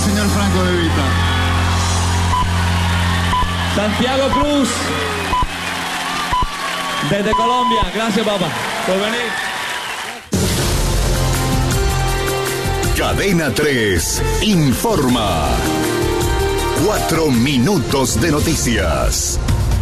señor Franco De Vita. Santiago Cruz, desde Colombia. Gracias, papá, por venir. Cadena 3 informa. 4 minutos de noticias.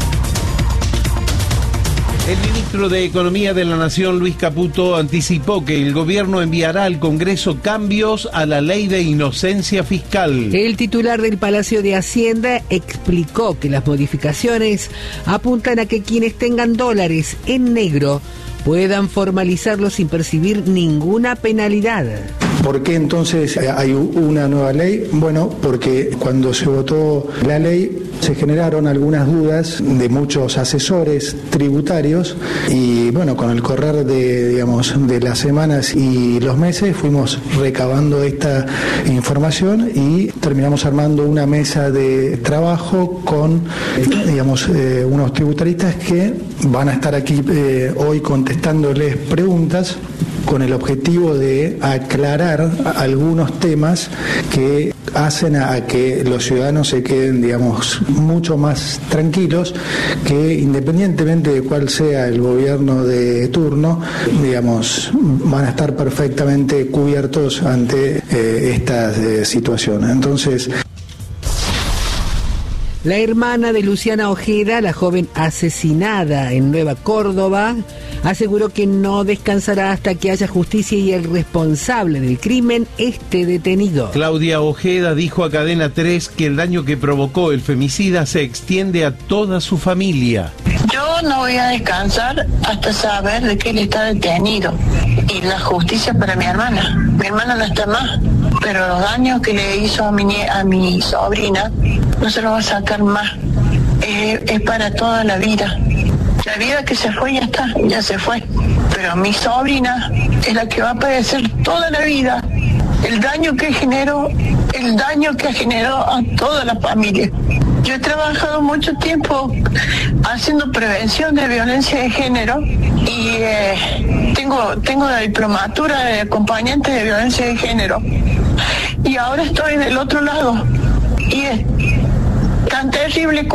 El ministro de Economía de la Nación, Luis Caputo, anticipó que el gobierno enviará al Congreso cambios a la ley de inocencia fiscal. El titular del Palacio de Hacienda explicó que las modificaciones apuntan a que quienes tengan dólares en negro puedan formalizarlos sin percibir ninguna penalidad. ¿Por qué entonces hay una nueva ley? Bueno, porque cuando se votó la ley se generaron algunas dudas de muchos asesores tributarios y bueno, con el correr de las semanas y los meses fuimos recabando esta información y terminamos armando una mesa de trabajo con unos tributaristas que van a estar aquí hoy contestándoles preguntas con el objetivo de aclarar algunos temas que hacen a que los ciudadanos se queden, mucho más tranquilos, que independientemente de cuál sea el gobierno de turno, van a estar perfectamente cubiertos ante esta situación. Entonces, la hermana de Luciana Ojeda, la joven asesinada en Nueva Córdoba, aseguró que no descansará hasta que haya justicia y el responsable del crimen esté detenido. Claudia Ojeda dijo a Cadena 3 que el daño que provocó el femicida se extiende a toda su familia. Yo no voy a descansar hasta saber de que él está detenido y la justicia para mi hermana. Mi hermana no está más, pero los daños que le hizo a mi sobrina no se los va a sacar más. Es para toda la vida. La vida que se fue ya está, ya se fue. Pero mi sobrina es la que va a padecer toda la vida el daño que generó a toda la familia. Yo he trabajado mucho tiempo haciendo prevención de violencia de género y tengo la diplomatura de acompañante de violencia de género. Y ahora estoy del otro lado. Y es tan terrible